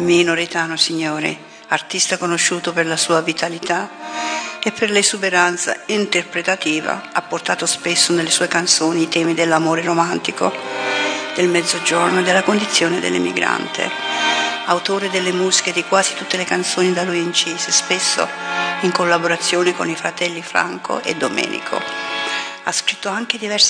Mino Reitano, signore, artista conosciuto per la sua vitalità e per l'esuberanza interpretativa, ha portato spesso nelle sue canzoni i temi dell'amore romantico, del mezzogiorno e della condizione dell'emigrante. Autore delle musiche di quasi tutte le canzoni da lui incise, spesso in collaborazione con i fratelli Franco e Domenico. Ha scritto anche diversi